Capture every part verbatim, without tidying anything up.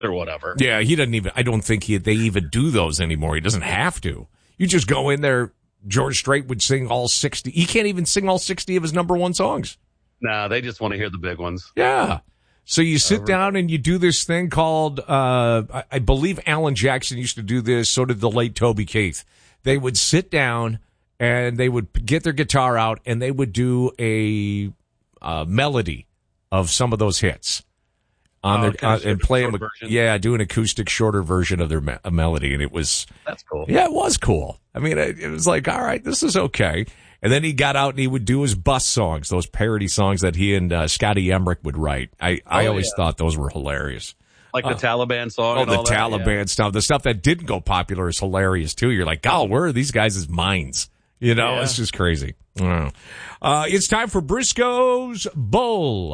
or whatever. Yeah, he doesn't even, I don't think he, they even do those anymore. He doesn't have to. You just go in there. George Strait would sing all sixty. He can't even sing all sixty of his number one songs. No, they just want to hear the big ones. Yeah. So you sit Over. down and you do this thing called, uh, I, I believe Alan Jackson used to do this. So did the late Toby Keith. They would sit down and they would get their guitar out and they would do a uh, melody of some of those hits on oh, their uh, and play them. Version. Yeah, do an acoustic, shorter version of their me- melody, and it was that's cool. Yeah, it was cool. I mean, it, it was like, all right, this is okay. And then he got out and he would do his bus songs, those parody songs that he and uh, Scotty Emmerich would write. I, I oh, always yeah. thought those were hilarious. Like the uh, Taliban song. Oh, and the all that, Taliban yeah. stuff. The stuff that didn't go popular is hilarious, too. You're like, God, where are these guys' minds? You know, Yeah. it's just crazy. Uh, it's time for Briscoe's Bowl.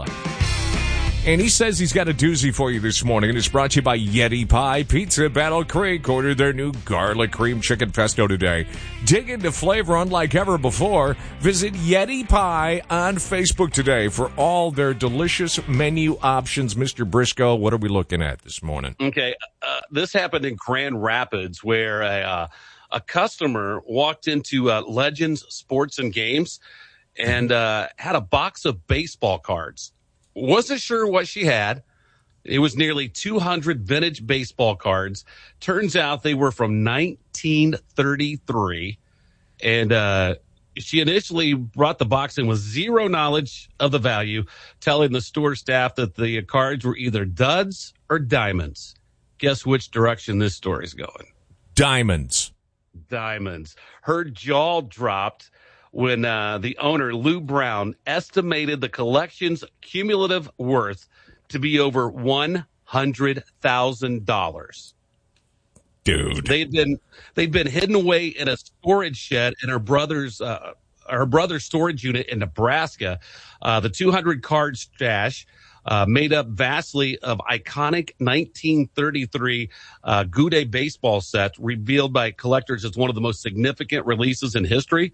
And he says he's got a doozy for you this morning, and it's brought to you by Yeti Pie Pizza Battle Creek. Order their new garlic cream chicken pesto today. Dig into flavor unlike ever before. Visit Yeti Pie on Facebook today for all their delicious menu options. Mister Briscoe, what are we looking at this morning? Okay, uh, this happened in Grand Rapids where a, uh, a customer walked into uh, Legends Sports and Games and uh, had a box of baseball cards. Wasn't sure what she had. It was nearly two hundred vintage baseball cards. Turns out they were from nineteen thirty-three. And uh, she initially brought the box in with zero knowledge of the value, telling the store staff that the cards were either duds or diamonds. Guess which direction this story's going? Diamonds. Diamonds. Her jaw dropped when uh, the owner, Lou Brown, estimated the collection's cumulative worth to be over one hundred thousand dollars. Dude. They'd been they'd been hidden away in a storage shed in her brother's uh, her brother's storage unit in Nebraska. Uh, the two hundred card stash uh, made up vastly of iconic nineteen thirty-three uh, Goudet baseball sets, revealed by collectors as one of the most significant releases in history.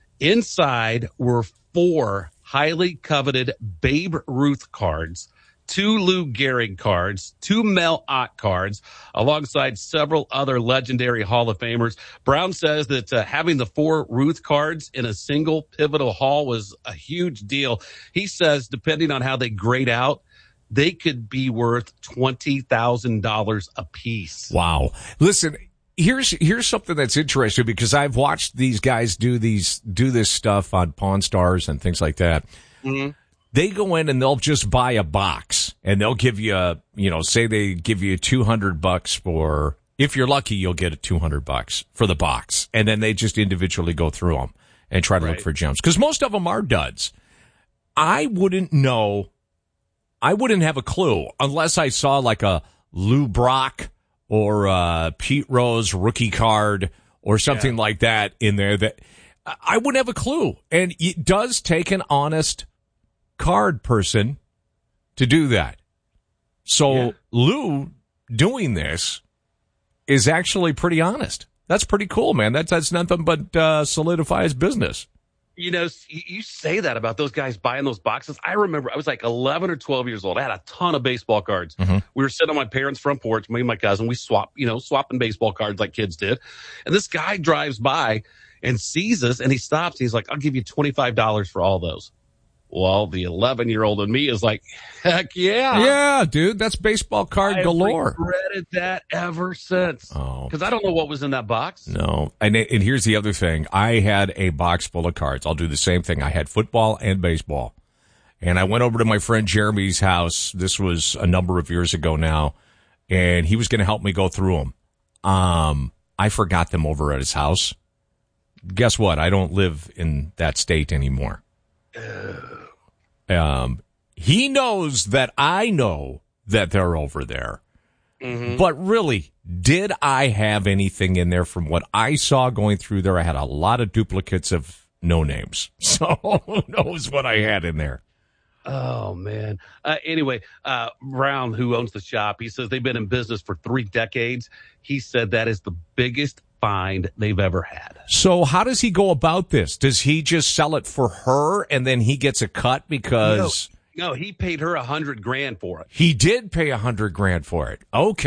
Inside were four highly coveted Babe Ruth cards, two Lou Gehrig cards, two Mel Ott cards, alongside several other legendary Hall of Famers. Brown says that uh, having the four Ruth cards in a single pivotal haul was a huge deal. He says, depending on how they grade out, they could be worth twenty thousand dollars a piece. Wow. Listen, Here's here's something that's interesting because I've watched these guys do these do this stuff on Pawn Stars and things like that. Mm-hmm. They go in and they'll just buy a box and they'll give you a, you know, say they give you two hundred bucks for, if you're lucky, you'll get a two hundred bucks for the box. And then they just individually go through them and try to right. look for gems because most of them are duds. I wouldn't know. I wouldn't have a clue unless I saw like a Lou Brock or uh, Pete Rose rookie card or something yeah. like that in there that I wouldn't have a clue. And it does take an honest card person to do that. So yeah. Lou doing this is actually pretty honest. That's pretty cool, man. That's, that's nothing but uh, solidify his business. You know, you say that about those guys buying those boxes. I remember I was like eleven or twelve years old. I had a ton of baseball cards. Mm-hmm. We were sitting on my parents' front porch, me and my cousin. We swap, you know, swapping baseball cards like kids did. And this guy drives by and sees us and he stops. He's like, I'll give you twenty-five dollars for all those. Well, the eleven-year-old in me is like, heck yeah. Yeah, dude, that's baseball card I've galore. I've regretted that ever since. Oh. Because I don't know what was in that box. No. And, and here's the other thing. I had a box full of cards. I'll do the same thing. I had football and baseball. And I went over to my friend Jeremy's house. This was a number of years ago now. And he was going to help me go through them. Um, I forgot them over at his house. Guess what? I don't live in that state anymore. Um, he knows that I know that they're over there. Mm-hmm. But really, did I have anything in there from what I saw going through there? I had a lot of duplicates of no names. So who knows what I had in there? Oh, man. Uh, anyway, uh, Brown, who owns the shop, he says they've been in business for three decades. He said that is the biggest find they've ever had. So how does he go about this? Does he just sell it for her and then he gets a cut because No, he paid her a hundred grand for it. He did pay a hundred grand for it. Okay.